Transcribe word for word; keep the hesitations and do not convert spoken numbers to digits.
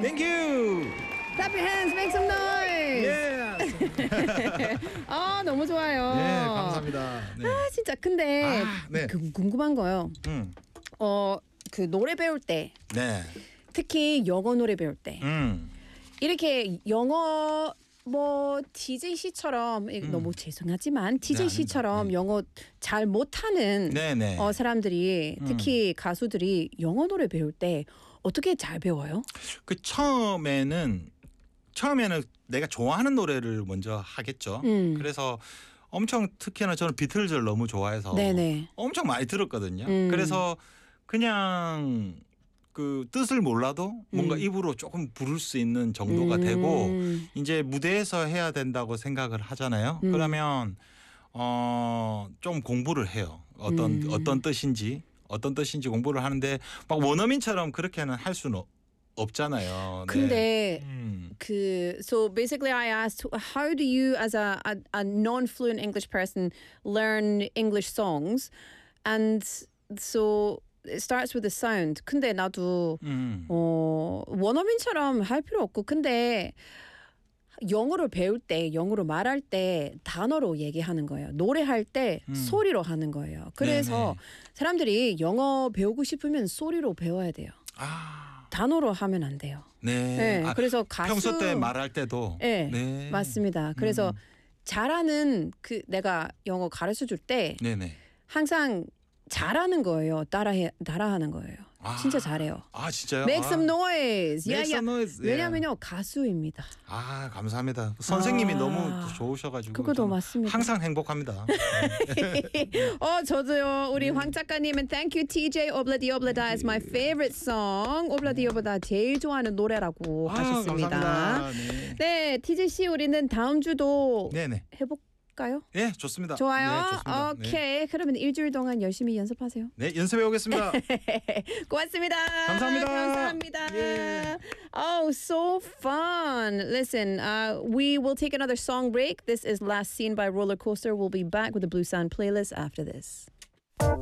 Thank you. Clap your hands, make some noise. Yes. 아 너무 좋아요. 네, 감사합니다. 네. 아 진짜 근데 아, 네. 그, 궁금한 거요. 음. 어 그 노래 배울 때 네. 특히 영어 노래 배울 때 음. 이렇게 영어 뭐 티제이 씨처럼 음. 너무 죄송하지만 티제이 네, 씨처럼 아닙니다. 네. 영어 잘 못하는 네, 네. 어, 사람들이 특히 가수들이 영어 노래 배울 때 어떻게 잘 배워요? 그 처음에는 처음에는 내가 좋아하는 노래를 먼저 하겠죠. 음. 그래서 엄청 특히나 저는 비틀즈를 너무 좋아해서 네네. 엄청 많이 들었거든요. 음. 그래서 그냥 그 뜻을 몰라도 뭔가 음. 입으로 조금 부를 수 있는 정도가 음. 되고 이제 무대에서 해야 된다고 생각을 하잖아요. 음. 그러면 어, 좀 공부를 해요. 어떤 음. 어떤 뜻인지 어떤 뜻인지 공부를 하는데 막 원어민처럼 그렇게는 할 수는 없- 없잖아요. 네. 근데 음. 그 so basically I asked how do you as a, a, a non-fluent English person learn English songs and so it starts with the sound. 근데 나도 음. 어 원어민처럼 할 필요 없고 근데 영어를 배울 때 영어로 말할 때 단어로 얘기하는 거예요. 노래할 때 음. 소리로 하는 거예요. 그래서 네네. 사람들이 영어 배우고 싶으면 소리로 배워야 돼요. 아. 단어로 하면 안 돼요. 네. 네, 아, 그래서 가수 평소 때 말할 때도 네, 네. 맞습니다. 그래서 음. 잘하는 그 내가 영어 가르쳐 줄 때 네네. 항상 잘하는 거예요. 따라해 따라하는 거예요. 아. 진짜 잘해요. 아 진짜요? Make 아. some noise. Make 야, 야. some noise. 예. 왜냐면요 가수입니다. 아 감사합니다. 선생님이 아. 너무 좋으셔가지고 그것도 저는 맞습니다. 항상 행복합니다. 어 저도요. 우리 황 작가님은 Thank you 티제이 오블라디 오블라다 is my favorite song. 오블라디 오블라다 제일 좋아하는 노래라고 아, 하셨습니다. 감사합니다. 네. 네, 티제이 씨 우리는 다음 주도 네네. 해볼까요? 네 좋습니다. 좋아요. 네, 좋습니다. 오케이. 네. 그러면 일주일 동안 열심히 연습하세요. 네 연습해 오겠습니다. 고맙습니다. 감사합니다. 감사합니다. 예. Oh, so fun. Listen, uh, we will take another song break. This is Last Seen by Roller Coaster. We'll be back with the Blue Sound playlist after this.